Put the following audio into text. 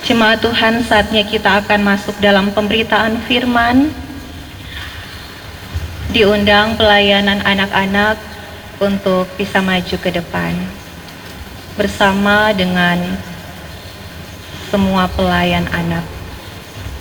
Jemaat Tuhan, saatnya kita akan masuk dalam pemberitaan firman. Diundang pelayanan anak-anak untuk bisa maju ke depan bersama dengan semua pelayan anak.